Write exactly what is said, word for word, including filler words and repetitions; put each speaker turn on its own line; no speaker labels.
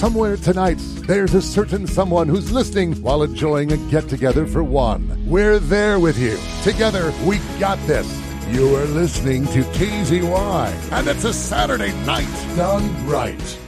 somewhere tonight, there's a certain someone who's listening while enjoying a get-together for one. We're there with you. Together, we got this. You are listening to K Z Y, and it's a Saturday night done right.